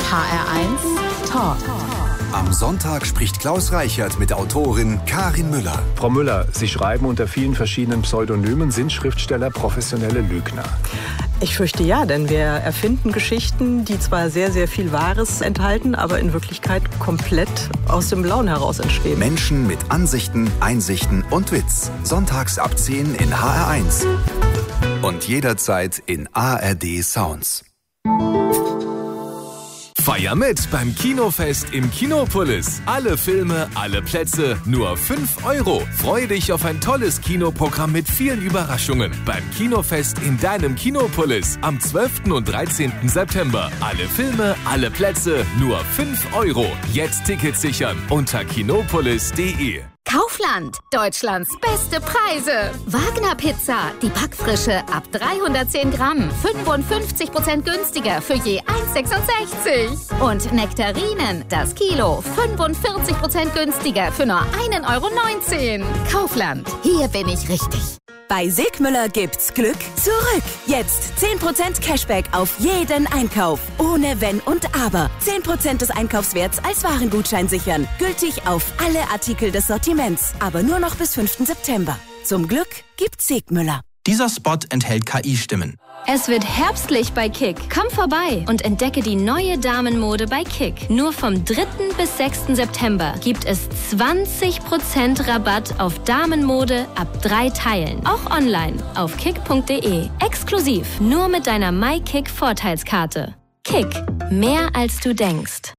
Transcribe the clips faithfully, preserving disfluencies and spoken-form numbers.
H R eins Talk. Am Sonntag spricht Klaus Reichert mit Autorin Karin Müller. Frau Müller, Sie schreiben unter vielen verschiedenen Pseudonymen, sind Schriftsteller professionelle Lügner? Ich fürchte ja, denn wir erfinden Geschichten, die zwar sehr, sehr viel Wahres enthalten, aber in Wirklichkeit komplett aus dem Blauen heraus entstehen. Menschen mit Ansichten, Einsichten und Witz. Sonntags ab zehn in H R eins. Und jederzeit in A R D Sounds. Feier mit beim Kinofest im Kinopolis. Alle Filme, alle Plätze, nur fünf Euro. Freu dich auf ein tolles Kinoprogramm mit vielen Überraschungen. Beim Kinofest in deinem Kinopolis am zwölften und dreizehnten September. Alle Filme, alle Plätze, nur fünf Euro. Jetzt Tickets sichern unter kinopolis punkt de. Kaufland, Deutschlands beste Preise. Wagner Pizza, die Backfrische ab dreihundertzehn Gramm, fünfundfünfzig Prozent günstiger für je eins Komma sechsundsechzig. Und Nektarinen, das Kilo, fünfundvierzig Prozent günstiger für nur ein Euro neunzehn. Kaufland, hier bin ich richtig. Bei Sigmüller gibt's Glück zurück. Jetzt zehn Prozent Cashback auf jeden Einkauf. Ohne Wenn und Aber. zehn Prozent des Einkaufswerts als Warengutschein sichern. Gültig auf alle Artikel des Sortiments. Aber nur noch bis fünften September. Zum Glück gibt's Sigmüller. Dieser Spot enthält K I-Stimmen. Es wird herbstlich bei Kick. Komm vorbei und entdecke die neue Damenmode bei Kick. Nur vom dritten bis sechsten September gibt es zwanzig Prozent Rabatt auf Damenmode ab drei Teilen. Auch online auf kick punkt de. Exklusiv nur mit deiner MyKick Vorteilskarte. Kick. Mehr als du denkst.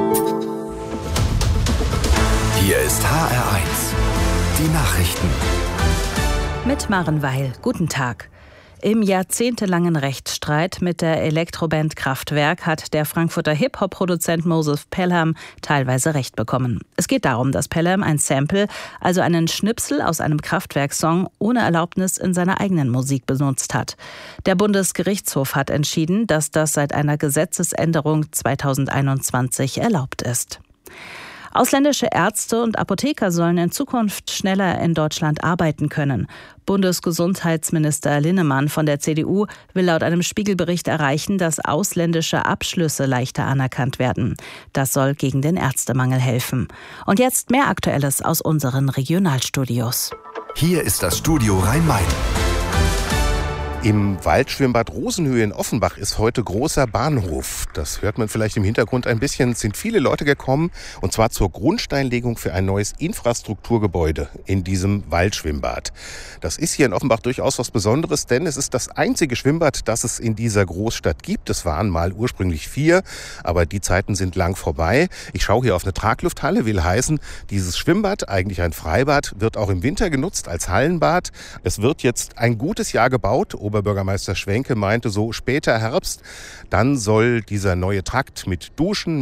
Hier ist H R eins. Die Nachrichten. Mit Maren Weil. Guten Tag. Im jahrzehntelangen Rechtsstreit mit der Elektroband Kraftwerk hat der Frankfurter Hip-Hop-Produzent Moses Pelham teilweise Recht bekommen. Es geht darum, dass Pelham ein Sample, also einen Schnipsel aus einem Kraftwerk-Song, ohne Erlaubnis in seiner eigenen Musik benutzt hat. Der Bundesgerichtshof hat entschieden, dass das seit einer Gesetzesänderung zweitausendeinundzwanzig erlaubt ist. Ausländische Ärzte und Apotheker sollen in Zukunft schneller in Deutschland arbeiten können. Bundesgesundheitsminister Linnemann von der C D U will laut einem Spiegelbericht erreichen, dass ausländische Abschlüsse leichter anerkannt werden. Das soll gegen den Ärztemangel helfen. Und jetzt mehr Aktuelles aus unseren Regionalstudios. Hier ist das Studio Rhein-Main. Im Waldschwimmbad Rosenhöhe in Offenbach ist heute großer Bahnhof. Das hört man vielleicht im Hintergrund ein bisschen. Es sind viele Leute gekommen, und zwar zur Grundsteinlegung für ein neues Infrastrukturgebäude in diesem Waldschwimmbad. Das ist hier in Offenbach durchaus was Besonderes, denn es ist das einzige Schwimmbad, das es in dieser Großstadt gibt. Es waren mal ursprünglich vier, aber die Zeiten sind lang vorbei. Ich schaue hier auf eine Traglufthalle, will heißen, dieses Schwimmbad, eigentlich ein Freibad, wird auch im Winter genutzt als Hallenbad. Es wird jetzt ein gutes Jahr gebaut. Oberbürgermeister Schwenke meinte, so später Herbst, dann soll dieser neue Trakt mit Duschen,